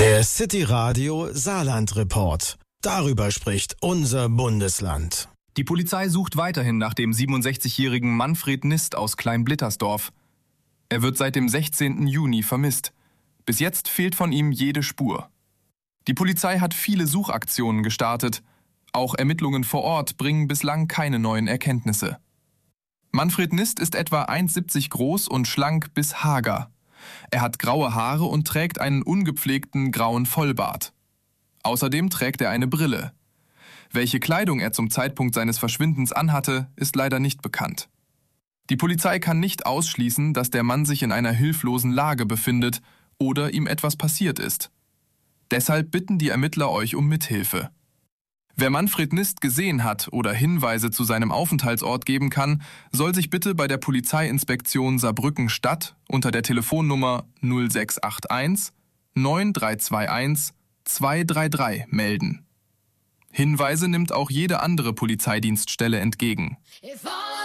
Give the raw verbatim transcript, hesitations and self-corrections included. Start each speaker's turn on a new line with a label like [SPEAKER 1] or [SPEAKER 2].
[SPEAKER 1] Der City Radio Saarland Report. Darüber spricht unser Bundesland.
[SPEAKER 2] Die Polizei sucht weiterhin nach dem siebenundsechzigjährigen Manfred Nist aus Kleinblittersdorf. Er wird seit dem sechzehnten Juni vermisst. Bis jetzt fehlt von ihm jede Spur. Die Polizei hat viele Suchaktionen gestartet. Auch Ermittlungen vor Ort bringen bislang keine neuen Erkenntnisse. Manfred Nist ist etwa eins Komma siebzig groß und schlank bis hager. Er hat graue Haare und trägt einen ungepflegten grauen Vollbart. Außerdem trägt er eine Brille. Welche Kleidung er zum Zeitpunkt seines Verschwindens anhatte, ist leider nicht bekannt. Die Polizei kann nicht ausschließen, dass der Mann sich in einer hilflosen Lage befindet oder ihm etwas passiert ist. Deshalb bitten die Ermittler euch um Mithilfe. Wer Manfred Nist gesehen hat oder Hinweise zu seinem Aufenthaltsort geben kann, soll sich bitte bei der Polizeiinspektion Saarbrücken-Stadt unter der Telefonnummer null sechs acht eins neun drei zwei eins zwei drei drei melden. Hinweise nimmt auch jede andere Polizeidienststelle entgegen.
[SPEAKER 3] If all